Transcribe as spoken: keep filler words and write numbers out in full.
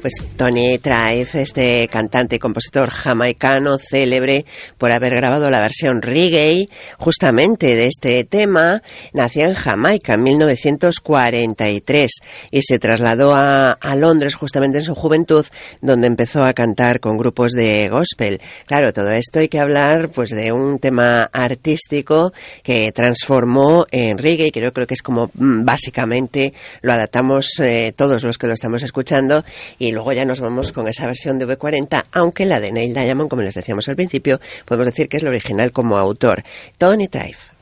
Pues Tony Tribe, este cantante y compositor jamaicano célebre por haber grabado la versión reggae justamente de este tema, nació en Jamaica en mil novecientos cuarenta y tres y se trasladó a, a Londres justamente en su juventud, donde empezó a cantar con grupos de gospel. Claro, todo esto hay que hablar pues de un tema artístico que transformó en reggae, que yo creo que es como básicamente lo adaptamos eh, todos los que lo estamos escuchando, y luego ya nos vamos con esa versión de V cuarenta, aunque la de Neil Diamond, como les decíamos al principio, podemos decir que es la original como autor. Tony Tribe.